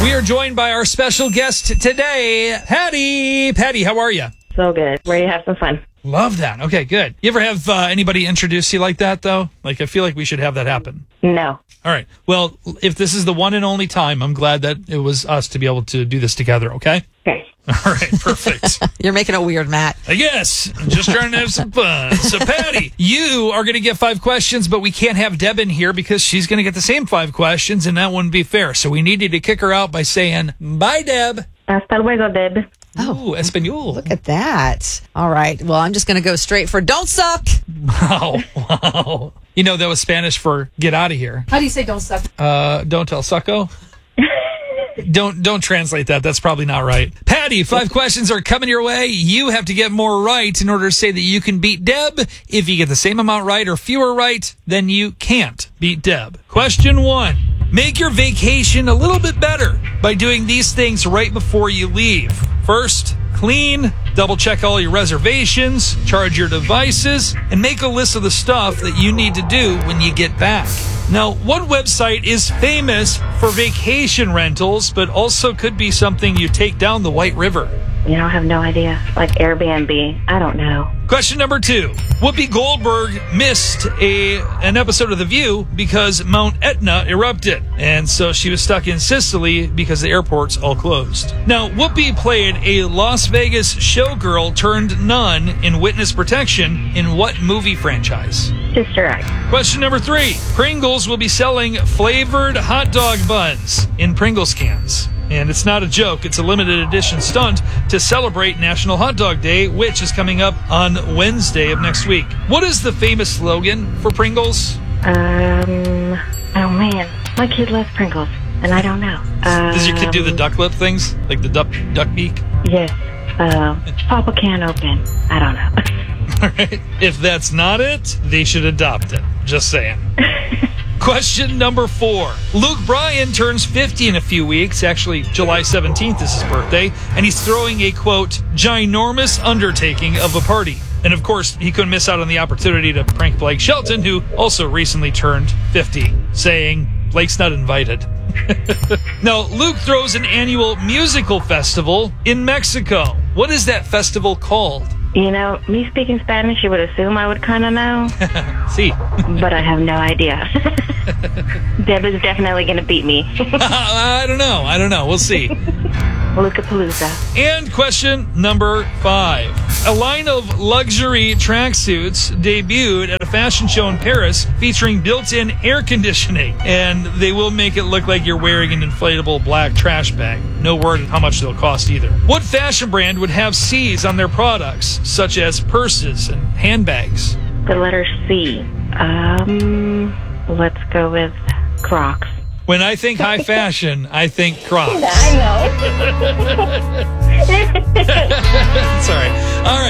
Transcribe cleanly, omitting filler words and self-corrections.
We are joined by our special guest today, Patty. Patty, how are you? So good. Ready to have some fun. Love that. Okay, good. You ever have anybody introduce you like that, though? Like, I feel like we should have that happen. No. All right. Well, if this is the one and only time, I'm glad that it was us to be able to do this together, okay? Okay. All right, perfect. You're making it weird, Matt. I guess. I'm just trying to have some fun. So, Patty, you are going to get 5 questions, but we can't have Deb in here because she's going to get the same 5 questions, and that wouldn't be fair. So we need you to kick her out by saying, bye, Deb. Hasta luego, Deb. Ooh, Espanol. Look at that. All right. Well, I'm just going to go straight for don't suck. Wow. You know, that was Spanish for get out of here. How do you say don't suck? Don't tell sucko. Don't translate that. That's probably not right. Patty, 5 questions are coming your way. You have to get more right in order to say that you can beat Deb. If you get the same amount right or fewer right, then you can't beat Deb. Question 1. Make your vacation a little bit better by doing these things right before you leave. First, clean, double check all your reservations, charge your devices, and make a list of the stuff that you need to do when you get back. Now, what website is famous for vacation rentals, but also could be something you take down the White River? You know, I have no idea. Like Airbnb. I don't know. Question number 2. Whoopi Goldberg missed an episode of The View because Mount Etna erupted, and so she was stuck in Sicily because the airport's all closed. Now, Whoopi played a Las Vegas showgirl turned nun in Witness Protection in what movie franchise? Sister Act. Question number 3. Pringles will be selling flavored hot dog buns in Pringles cans. And it's not a joke. It's a limited edition stunt to celebrate National Hot Dog Day, which is coming up on Wednesday of next week. What is the famous slogan for Pringles? Oh man. My kid loves Pringles, and I don't know. Does your kid do the duck lip things? Like the duck beak? Yes. Papa can't open. I don't know. All right. If that's not it, they should adopt it. Just saying. Question number 4. Luke Bryan turns 50 in a few weeks. Actually, July 17th is his birthday. And he's throwing a, quote, ginormous undertaking of a party. And, of course, he couldn't miss out on the opportunity to prank Blake Shelton, who also recently turned 50, saying, Blake's not invited. Now, Luke throws an annual musical festival in Mexico. What is that festival called? You know, me speaking Spanish, you would assume I would kind of know. See. But I have no idea. Deb is definitely going to beat me. I don't know. We'll see. Lookapalooza. And question number 5. A line of luxury tracksuits debuted at a fashion show in Paris featuring built-in air conditioning. And they will make it look like you're wearing an inflatable black trash bag. No word on how much they'll cost either. What fashion brand would have C's on their products, such as purses and handbags? The letter C. Let's go with Crocs. When I think high fashion, I think Crocs. I know. Sorry. All right.